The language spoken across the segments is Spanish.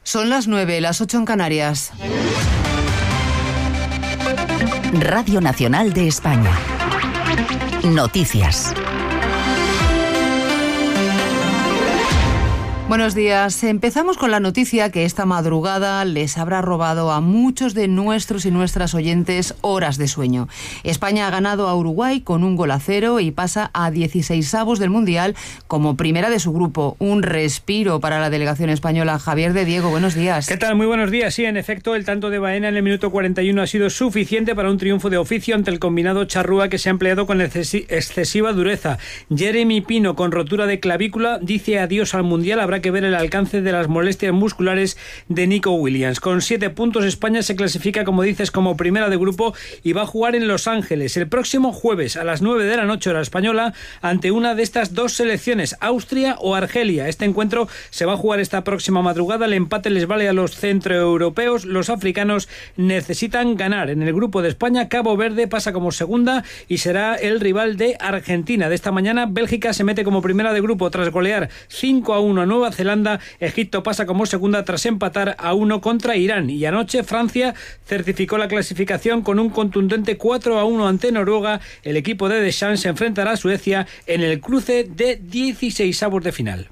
Son las 9, las 8 en Canarias. Radio Nacional de España. Noticias. Buenos días. Empezamos con la noticia que esta madrugada les habrá robado a muchos de nuestros y nuestras oyentes horas de sueño. España ha ganado a Uruguay con 1-0 y pasa a 16avos del Mundial como primera de su grupo. Un respiro para la delegación española. Javier de Diego, buenos días. ¿Qué tal? Muy buenos días. Sí, en efecto, el tanto de Baena en el minuto 41 ha sido suficiente para un triunfo de oficio ante el combinado charrúa que se ha empleado con excesiva dureza. Jeremy Pino, con rotura de clavícula, dice adiós al Mundial. Habrá que ver el alcance de las molestias musculares de Nico Williams. Con 7 puntos, España se clasifica, como dices, como primera de grupo y va a jugar en Los Ángeles el próximo jueves a las 9 de la noche hora española ante una de estas dos selecciones, Austria o Argelia. Este encuentro se va a jugar esta próxima madrugada. El empate les vale a los centroeuropeos. Los africanos necesitan ganar. En el grupo de España, Cabo Verde pasa como segunda y será el rival de Argentina. De esta mañana, Bélgica se mete como primera de grupo tras golear 5-1 a Nueva Zelanda. Egipto pasa como segunda tras empatar a 1 contra Irán. Y anoche Francia certificó la clasificación con un contundente 4-1 ante Noruega. El equipo de Deschamps se enfrentará a Suecia en el cruce de 16avos de final.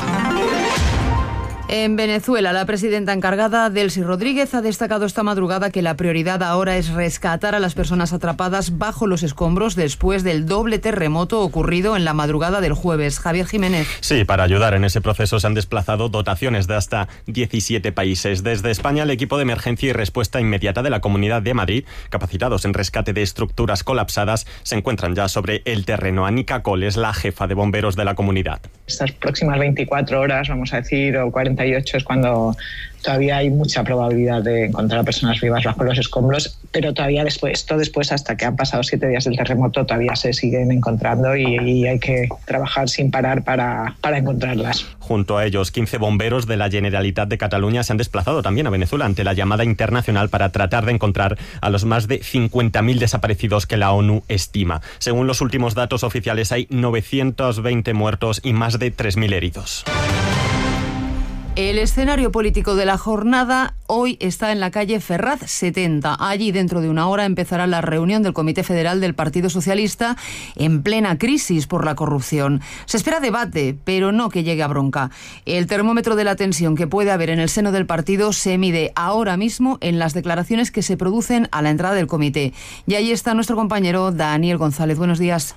En Venezuela, la presidenta encargada, Delcy Rodríguez, ha destacado esta madrugada que la prioridad ahora es rescatar a las personas atrapadas bajo los escombros después del doble terremoto ocurrido en la madrugada del jueves. Javier Jiménez. Sí, para ayudar en ese proceso se han desplazado dotaciones de hasta 17 países. Desde España, el equipo de emergencia y respuesta inmediata de la Comunidad de Madrid, capacitados en rescate de estructuras colapsadas, se encuentran ya sobre el terreno. Anica Cole es la jefa de bomberos de la comunidad. Estas próximas 24 horas, vamos a decir, o 48, es cuando todavía hay mucha probabilidad de encontrar a personas vivas bajo los escombros, pero todavía después, hasta que han pasado 7 días del terremoto, todavía se siguen encontrando y hay que trabajar sin parar para encontrarlas. Junto a ellos, 15 bomberos de la Generalitat de Cataluña se han desplazado también a Venezuela ante la llamada internacional para tratar de encontrar a los más de 50.000 desaparecidos que la ONU estima. Según los últimos datos oficiales, hay 920 muertos y más de 3.000 heridos. El escenario político de la jornada hoy está en la calle Ferraz 70. Allí, dentro de una hora, empezará la reunión del Comité Federal del Partido Socialista en plena crisis por la corrupción. Se espera debate, pero no que llegue a bronca. El termómetro de la tensión que puede haber en el seno del partido se mide ahora mismo en las declaraciones que se producen a la entrada del comité. Y ahí está nuestro compañero Daniel González. Buenos días.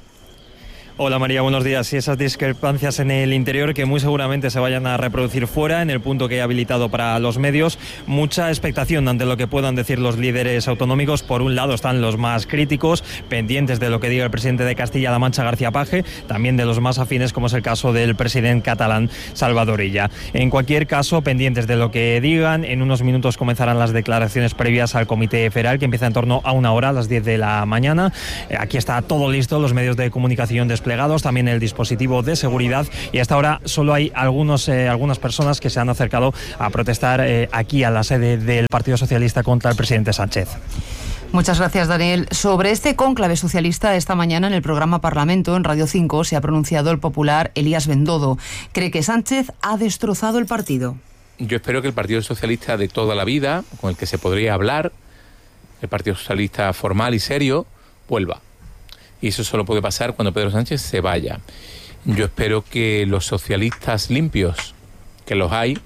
Hola María, buenos días. Y esas discrepancias en el interior que muy seguramente se vayan a reproducir fuera, en el punto que he habilitado para los medios. Mucha expectación ante lo que puedan decir los líderes autonómicos. Por un lado están los más críticos, pendientes de lo que diga el presidente de Castilla-La Mancha, García Paje, también de los más afines, como es el caso del presidente catalán, Salvador Illa. En cualquier caso, pendientes de lo que digan. En unos minutos comenzarán las declaraciones previas al Comité Federal, que empieza en torno a 1 hora, a las 10 de la mañana. Aquí está todo listo, los medios de comunicación desplegados, también el dispositivo de seguridad, y hasta ahora solo hay algunas personas que se han acercado a protestar aquí a la sede del Partido Socialista contra el presidente Sánchez. Muchas gracias, Daniel. Sobre este cónclave socialista, esta mañana en el programa Parlamento, en Radio 5, se ha pronunciado el popular Elías Bendodo. Cree que Sánchez ha destrozado el partido. Yo espero que el Partido Socialista de toda la vida, con el que se podría hablar, el Partido Socialista formal y serio, vuelva. Y eso solo puede pasar cuando Pedro Sánchez se vaya. Yo espero que los socialistas limpios, que los hay,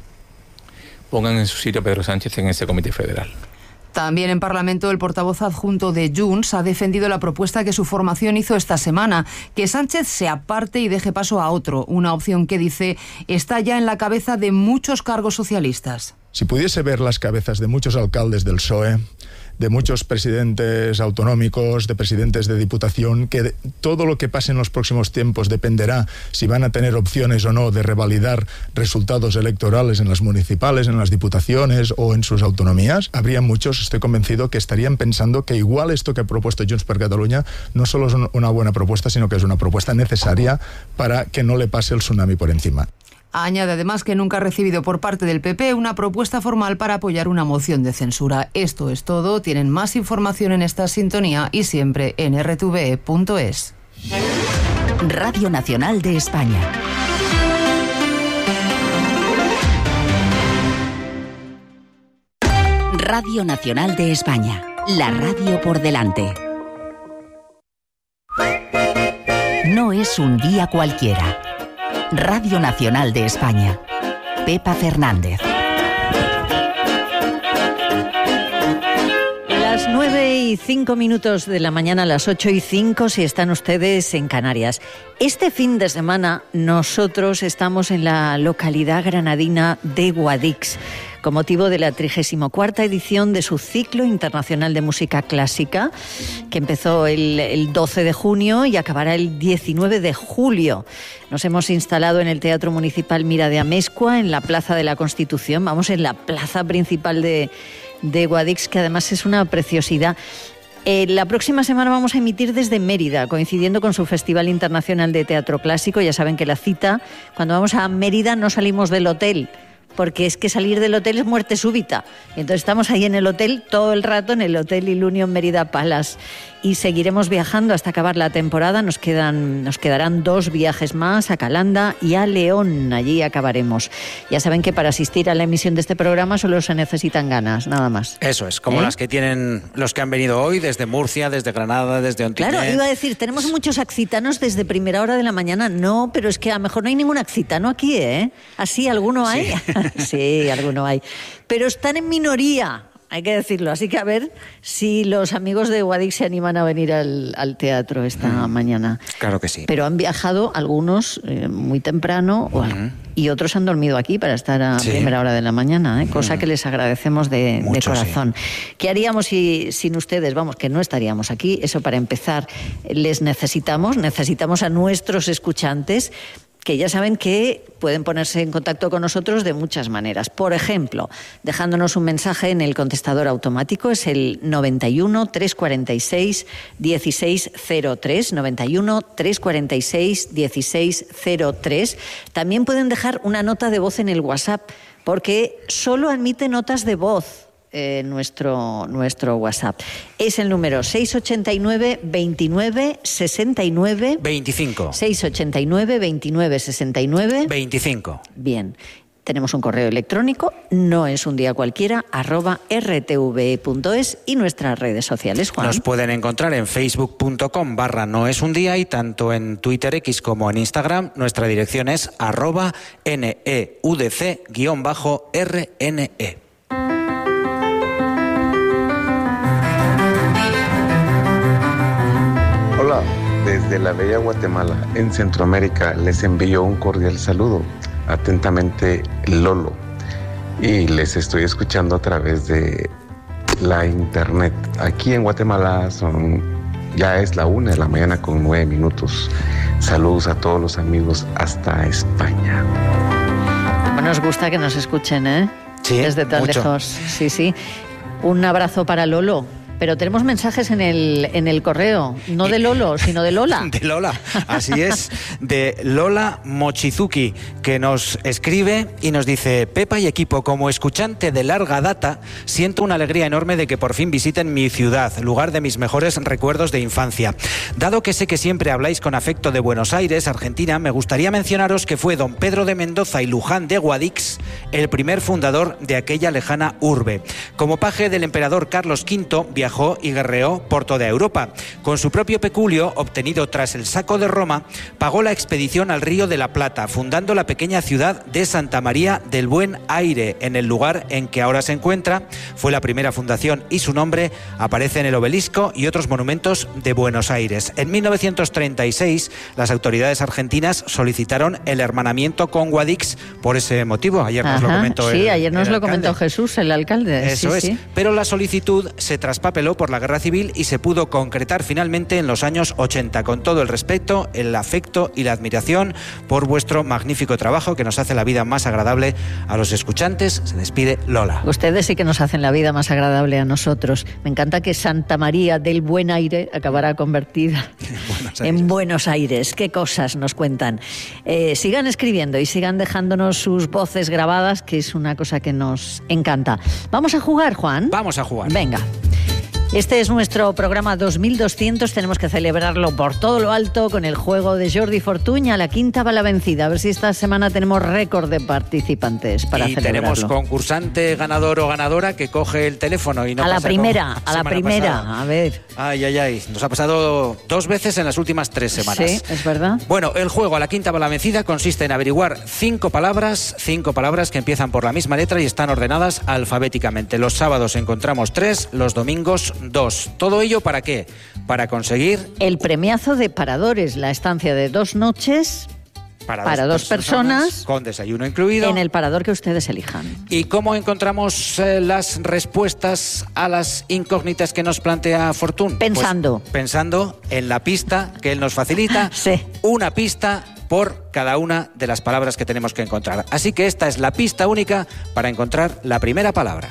pongan en su sitio a Pedro Sánchez en ese Comité Federal. También en Parlamento, el portavoz adjunto de Junts ha defendido la propuesta que su formación hizo esta semana, que Sánchez se aparte y deje paso a otro, una opción que, dice, está ya en la cabeza de muchos cargos socialistas. Si pudiese ver las cabezas de muchos alcaldes del PSOE, de muchos presidentes autonómicos, de presidentes de diputación, que todo lo que pase en los próximos tiempos dependerá si van a tener opciones o no de revalidar resultados electorales en las municipales, en las diputaciones o en sus autonomías. Habría muchos, estoy convencido, que estarían pensando que igual esto que ha propuesto Junts per Catalunya no solo es una buena propuesta, sino que es una propuesta necesaria para que no le pase el tsunami por encima. Añade además que nunca ha recibido por parte del PP una propuesta formal para apoyar una moción de censura. Esto es todo. Tienen más información en esta sintonía y siempre en rtve.es. Radio Nacional de España. Radio Nacional de España, la radio por delante. No es un día cualquiera. Radio Nacional de España. Pepa Fernández. Las 9:05 de la mañana, las 8:05 si están ustedes en Canarias. Este fin de semana nosotros estamos en la localidad granadina de Guadix, con motivo de la 34ª edición de su ciclo internacional de música clásica, que empezó el 12 de junio y acabará el 19 de julio. Nos hemos instalado en el Teatro Municipal Mira de Amezcua, en la Plaza de la Constitución, vamos en la plaza principal de Guadix, que además es una preciosidad. La próxima semana vamos a emitir desde Mérida, coincidiendo con su Festival Internacional de Teatro Clásico. Ya saben que la cita, cuando vamos a Mérida no salimos del hotel, porque es que salir del hotel es muerte súbita. Entonces estamos ahí en el hotel todo el rato, en el Hotel Ilunion Mérida Palace. Y seguiremos viajando hasta acabar la temporada. Nos quedarán 2 viajes más, a Calanda y a León. Allí acabaremos. Ya saben que para asistir a la emisión de este programa solo se necesitan ganas, nada más. Eso es, como las que tienen los que han venido hoy desde Murcia, desde Granada, desde Ontinyent. Claro, iba a decir, tenemos muchos accitanos desde primera hora de la mañana. No, pero es que a lo mejor no hay ningún accitano aquí, ¿eh? ¿Así alguno hay? Sí, sí, alguno hay. Pero están en minoría, hay que decirlo. Así que a ver si los amigos de Guadix se animan a venir al teatro esta mañana. Claro que sí. Pero han viajado algunos muy temprano y otros han dormido aquí para estar a primera hora de la mañana, cosa que les agradecemos de corazón. Sí. ¿Qué haríamos sin ustedes? Vamos, que no estaríamos aquí. Eso para empezar. Les necesitamos a nuestros escuchantes, que ya saben que pueden ponerse en contacto con nosotros de muchas maneras. Por ejemplo, dejándonos un mensaje en el contestador automático, es el 91 346 1603, 91 346 1603. También pueden dejar una nota de voz en el WhatsApp, porque solo admite notas de voz. Nuestro WhatsApp es el número 689 29 69 25. 689 29 69 25. Bien. Tenemos un correo electrónico, no es un día cualquiera, @rtve.es, y nuestras redes sociales, Juan. Nos pueden encontrar en facebook.com/noesundía, y tanto en Twitter X como en Instagram nuestra dirección es @neudc_rne. Hola, desde la bella Guatemala, en Centroamérica, les envío un cordial saludo. Atentamente, Lolo. Y les estoy escuchando a través de la internet. Aquí en Guatemala ya es la 1 de la mañana con 9 minutos. Saludos a todos los amigos hasta España. Bueno, nos gusta que nos escuchen, ¿eh? Sí, desde tan mucho. lejos. Sí. Un abrazo para Lolo. Pero tenemos mensajes en el correo, no de Lolo, sino de Lola. De Lola, así es, de Lola Mochizuki, que nos escribe y nos dice: Pepa y equipo, como escuchante de larga data, siento una alegría enorme de que por fin visiten mi ciudad, lugar de mis mejores recuerdos de infancia. Dado que sé que siempre habláis con afecto de Buenos Aires, Argentina, me gustaría mencionaros que fue don Pedro de Mendoza y Luján de Guadix el primer fundador de aquella lejana urbe. Como paje del emperador Carlos V, viajó y guerreó por toda Europa. Con su propio peculio, obtenido tras el saco de Roma, pagó la expedición al Río de la Plata, fundando la pequeña ciudad de Santa María del Buen Aire, en el lugar en que ahora se encuentra. Fue la primera fundación y su nombre aparece en el obelisco y otros monumentos de Buenos Aires. En 1936, las autoridades argentinas solicitaron el hermanamiento con Guadix por ese motivo. Ayer nos lo comentó ayer nos el lo comentó Jesús, el alcalde. Eso es. Pero la solicitud se traspapeló por la Guerra Civil y se pudo concretar finalmente en los años 80. Con todo el respeto, el afecto y la admiración por vuestro magnífico trabajo, que nos hace la vida más agradable a los escuchantes, se despide Lola. Ustedes sí que nos hacen la vida más agradable a nosotros. Me encanta que Santa María del Buen Aire acabará convertida en Buenos Aires. Qué cosas nos cuentan. Sigan escribiendo y sigan dejándonos sus voces grabadas, que es una cosa que nos encanta. ¿Vamos a jugar, Juan? Vamos a jugar. Venga. Este es nuestro programa 2200, tenemos que celebrarlo por todo lo alto con el juego de Jordi Fortuña, la quinta va la vencida. A ver si esta semana tenemos récord de participantes para celebrarlo. Y tenemos concursante, ganador o ganadora que coge el teléfono y no pasa a la primera, pasada. A ver. Ay, nos ha pasado 2 veces en las últimas 3 semanas. Sí, es verdad. Bueno, el juego a la quinta va la vencida consiste en averiguar 5 palabras que empiezan por la misma letra y están ordenadas alfabéticamente. Los sábados encontramos 3, los domingos 2. ¿Todo ello para qué? Para conseguir el premiazo de Paradores, la estancia de 2 noches para dos personas con desayuno incluido en el parador que ustedes elijan. ¿Y cómo encontramos las respuestas a las incógnitas que nos plantea Fortún? Pensando. Pues, pensando en la pista que él nos facilita. Sí. Una pista por cada una de las palabras que tenemos que encontrar. Así que esta es la pista única para encontrar la primera palabra.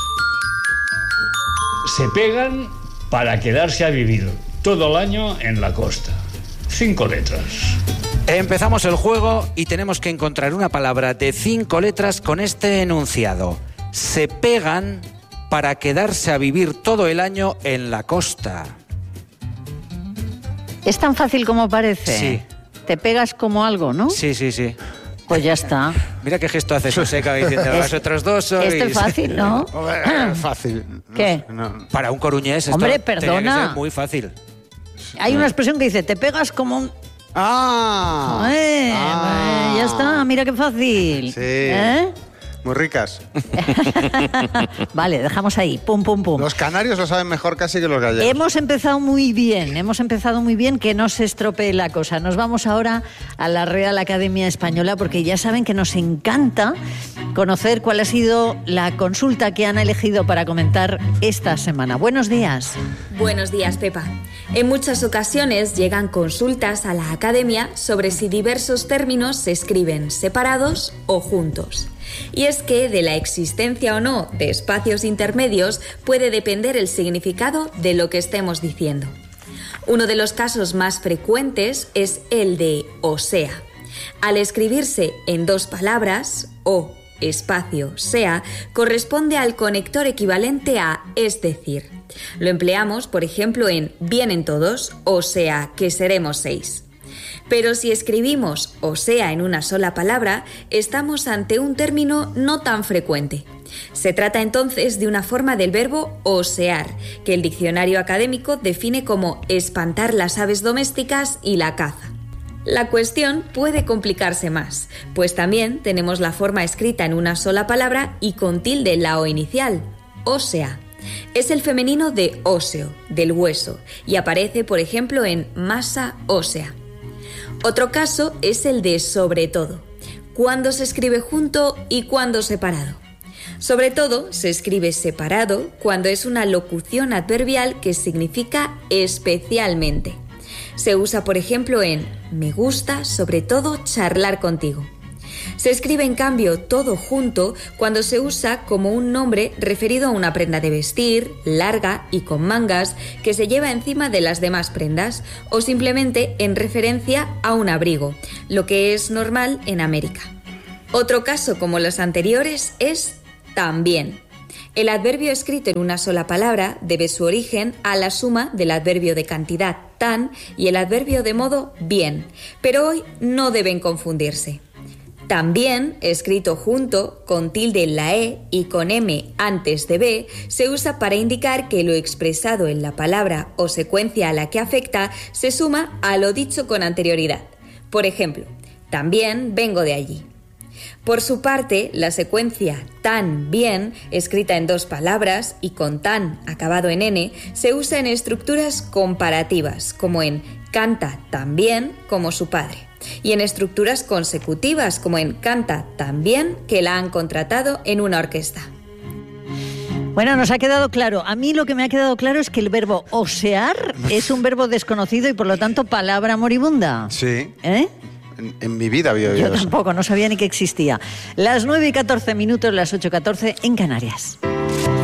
Se pegan para quedarse a vivir todo el año en la costa. 5 letras. Empezamos el juego y tenemos que encontrar una palabra de 5 letras con este enunciado. Se pegan para quedarse a vivir todo el año en la costa. ¿Es tan fácil como parece? Sí. Te pegas como algo, ¿no? Sí. Pues ya está. Mira qué gesto hace Joseca diciendo vosotros dos sois... Esto es fácil, ¿no? Fácil. ¿Qué? No. Para un coruñés esto Hombre, tenía perdona. que ser muy fácil. Hay una expresión que dice, te pegas como un... Ya está, mira qué fácil. Sí. Muy ricas. Vale, dejamos ahí, pum. Los canarios lo saben mejor casi que los gallegos. Hemos empezado muy bien, que no se estropee la cosa. Nos vamos ahora a la Real Academia Española porque ya saben que nos encanta conocer cuál ha sido la consulta que han elegido para comentar esta semana. Buenos días. Buenos días, Pepa. En muchas ocasiones llegan consultas a la Academia sobre si diversos términos se escriben separados o juntos. Y es que de la existencia o no de espacios intermedios puede depender el significado de lo que estemos diciendo. Uno de los casos más frecuentes es el de o sea. Al escribirse en 2 palabras, o espacio sea, corresponde al conector equivalente a es decir. Lo empleamos, por ejemplo, en vienen todos, o sea que seremos 6. Pero si escribimos o sea en una sola palabra, estamos ante un término no tan frecuente. Se trata entonces de una forma del verbo osear, que el diccionario académico define como espantar las aves domésticas y la caza. La cuestión puede complicarse más, pues también tenemos la forma escrita en una sola palabra y con tilde en la o inicial, ósea. Es el femenino de óseo, del hueso, y aparece, por ejemplo, en masa ósea. Otro caso es el de sobre todo, cuando se escribe junto y cuando separado. Sobre todo se escribe separado cuando es una locución adverbial que significa especialmente. Se usa, por ejemplo, en me gusta sobre todo charlar contigo. Se escribe, en cambio, todo junto cuando se usa como un nombre referido a una prenda de vestir, larga y con mangas, que se lleva encima de las demás prendas, o simplemente en referencia a un abrigo, lo que es normal en América. Otro caso, como los anteriores, es también. El adverbio escrito en una sola palabra debe su origen a la suma del adverbio de cantidad, tan, y el adverbio de modo, bien, pero hoy no deben confundirse. También, escrito junto, con tilde en la E y con M antes de B, se usa para indicar que lo expresado en la palabra o secuencia a la que afecta se suma a lo dicho con anterioridad. Por ejemplo, también vengo de allí. Por su parte, la secuencia tan bien, escrita en 2 palabras y con tan acabado en N, se usa en estructuras comparativas, como en canta tan bien como su padre, y en estructuras consecutivas, como en canta tan bien que la han contratado en una orquesta. Bueno, nos ha quedado claro. A mí lo que me ha quedado claro es que el verbo osear es un verbo desconocido y por lo tanto palabra moribunda. Sí. ¿Eh? En mi vida había oído Yo eso. tampoco, no sabía ni que existía. Las 9:14 minutos, las 8:14 en Canarias.